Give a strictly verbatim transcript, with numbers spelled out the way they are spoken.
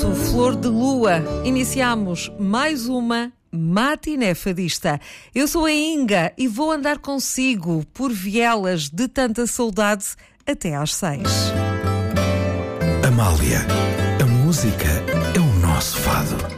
Porto, Flor de Lua. Iniciamos mais uma Matiné Fadista. Eu sou a Inga e vou andar consigo por vielas de tanta saudade até às seis. Amália, a música é o nosso fado.